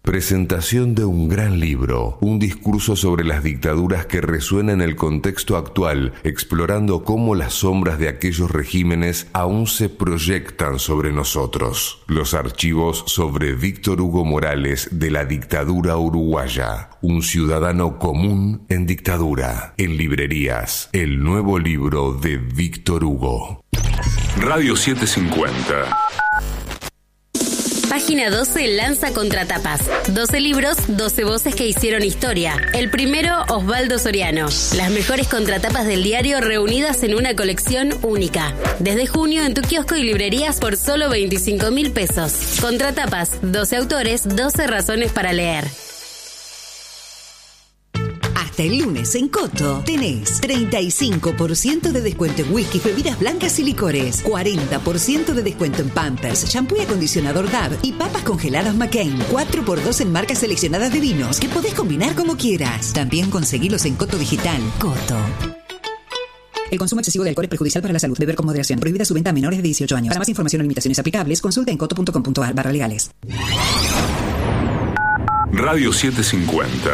Presentación de un gran libro, un discurso sobre las dictaduras que resuena en el contexto actual, explorando cómo las sombras de aquellos regímenes aún se proyectan sobre nosotros. Los archivos sobre Víctor Hugo Morales de la dictadura uruguaya, un ciudadano común en dictadura. En librerías, el nuevo libro de Víctor Hugo. Radio 750. Página 12 lanza Contratapas. 12 libros, 12 voces que hicieron historia. El primero, Osvaldo Soriano. Las mejores contratapas del diario reunidas en una colección única. Desde junio en tu kiosco y librerías por solo 25.000 pesos. Contratapas, 12 autores, 12 razones para leer. Hasta el lunes en Coto tenés 35% de descuento en whisky, bebidas blancas y licores, 40% de descuento en Pampers, shampoo y acondicionador Dove y papas congeladas McCain, 4x2 en marcas seleccionadas de vinos que podés combinar como quieras. También conseguilos en Coto Digital. Coto. El consumo excesivo de alcohol es perjudicial para la salud. Beber con moderación. Prohibida su venta a menores de 18 años. Para más información o limitaciones aplicables, consulta en coto.com.ar/legales. Radio 750.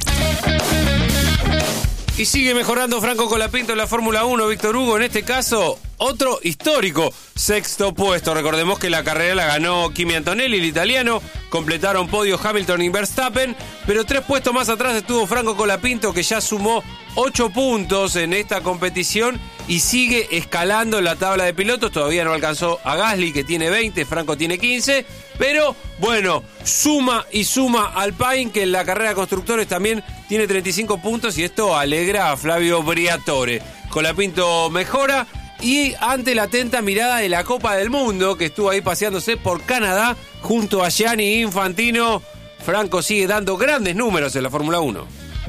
Y sigue mejorando Franco Colapinto en la Fórmula 1, Víctor Hugo, en este caso, otro histórico sexto puesto. Recordemos que la carrera la ganó Kimi Antonelli, el italiano, completaron podio Hamilton y Verstappen, pero 3 puestos más atrás estuvo Franco Colapinto, que ya sumó 8 puntos en esta competición y sigue escalando en la tabla de pilotos. Todavía no alcanzó a Gasly, que tiene 20, Franco tiene 15, pero bueno, suma y suma Alpine, que en la carrera de constructores también tiene 35 puntos, y esto alegra a Flavio Briatore. Colapinto mejora, y ante la atenta mirada de la Copa del Mundo, que estuvo ahí paseándose por Canadá junto a Gianni Infantino, Franco sigue dando grandes números en la Fórmula 1.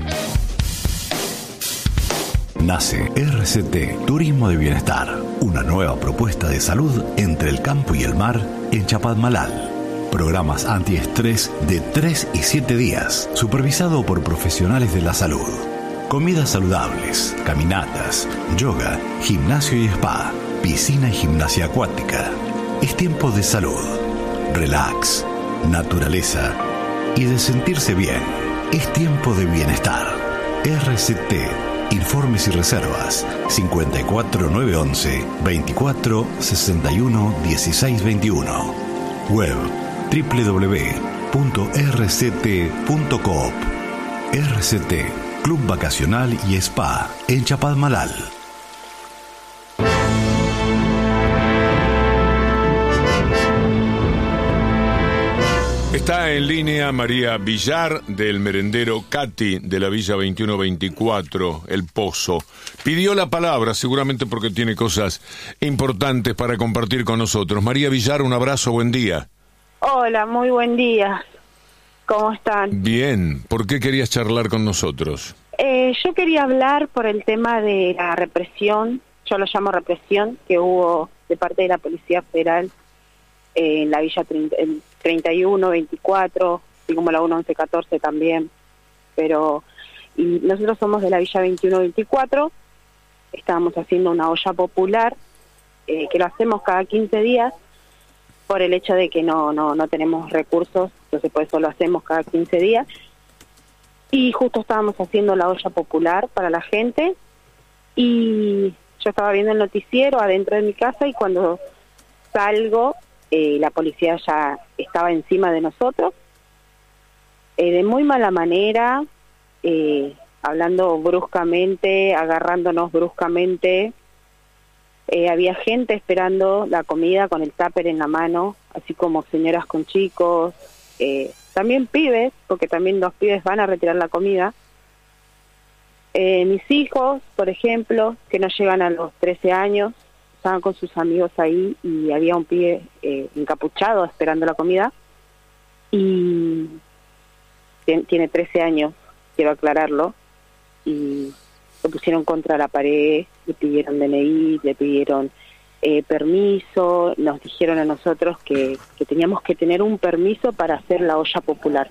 Nace RCT Turismo de Bienestar, una nueva propuesta de salud entre el campo y el mar en Chapadmalal. Programas antiestrés de 3 y 7 días, supervisado por profesionales de la salud. Comidas saludables, caminatas, yoga, gimnasio y spa, piscina y gimnasia acuática. Es tiempo de salud, relax, naturaleza y de sentirse bien. Es tiempo de bienestar. RCT. Informes y reservas 54911 24 61 16 21. Web www.rct.coop. RCT, Club Vacacional y Spa en Chapadmalal. Está en línea María Villar, del merendero Cati de la Villa 2124, El Pozo. Pidió la palabra, seguramente porque tiene cosas importantes para compartir con nosotros. María Villar, un abrazo, buen día. Hola, muy buen día. ¿Cómo están? Bien. ¿Por qué querías charlar con nosotros? Yo quería hablar por el tema de la represión, yo lo llamo represión, que hubo de parte de la Policía Federal en la Villa 31, 24, así como la 1, 11, 14 también, pero y nosotros somos de la Villa 21, 24, estábamos haciendo una olla popular, que lo hacemos cada 15 días, por el hecho de que no tenemos recursos, entonces por eso lo hacemos cada 15 días, y justo estábamos haciendo la olla popular para la gente, y yo estaba viendo el noticiero adentro de mi casa, y cuando salgo, la policía ya estaba encima de nosotros, de muy mala manera, hablando bruscamente, agarrándonos bruscamente. Había gente esperando la comida con el tupper en la mano, así como señoras con chicos, también pibes, porque también los pibes van a retirar la comida. Mis hijos, por ejemplo, que no llegan a los 13 años, estaban con sus amigos ahí y había un pibe encapuchado esperando la comida, y tiene 13 años, quiero aclararlo, y lo pusieron contra la pared, le pidieron DNI, le pidieron permiso, nos dijeron a nosotros que teníamos que tener un permiso para hacer la olla popular.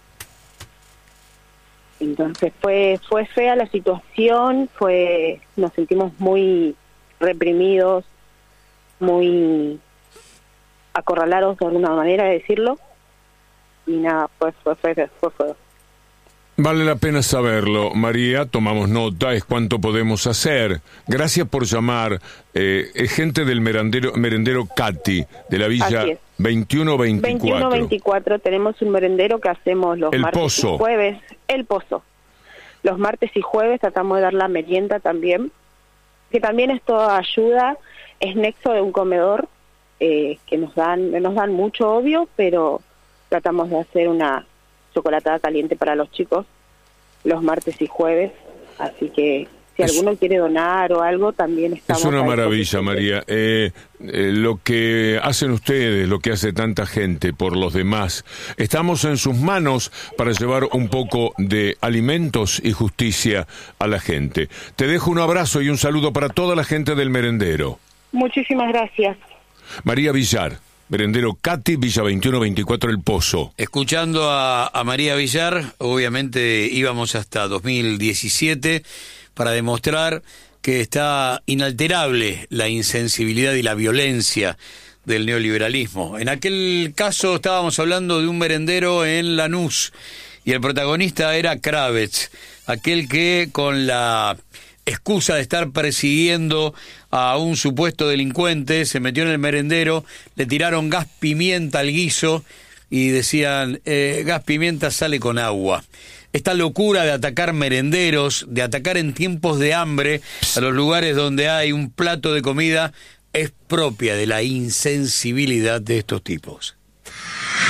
Entonces fue fea la situación, nos sentimos muy reprimidos, muy acorralados de alguna manera de decirlo, y nada, fue feo. Vale la pena saberlo, María, tomamos nota, es cuánto podemos hacer. Gracias por llamar. Es gente del merendero Katy, de la Villa 2124. 2124, tenemos un merendero que hacemos los martes Pozo. y jueves. El Pozo. Los martes y jueves tratamos de dar la merienda también, que también es toda ayuda, es nexo de un comedor, que nos dan mucho, obvio, pero tratamos de hacer una chocolatada caliente para los chicos los martes y jueves, así que si alguno quiere donar o algo, también estamos. Es una maravilla, María. Lo que hacen ustedes, lo que hace tanta gente por los demás, estamos en sus manos para llevar un poco de alimentos y justicia a la gente. Te dejo un abrazo y un saludo para toda la gente del merendero. Muchísimas gracias. María Villar, merendero Katy, Villa 2124 El Pozo. Escuchando a María Villar, obviamente íbamos hasta 2017 para demostrar que está inalterable la insensibilidad y la violencia del neoliberalismo. En aquel caso estábamos hablando de un merendero en Lanús y el protagonista era Kravets, aquel que con la excusa de estar persiguiendo a un supuesto delincuente se metió en el merendero, le tiraron gas pimienta al guiso y decían, gas pimienta sale con agua. Esta locura de atacar merenderos, de atacar en tiempos de hambre a los lugares donde hay un plato de comida, es propia de la insensibilidad de estos tipos.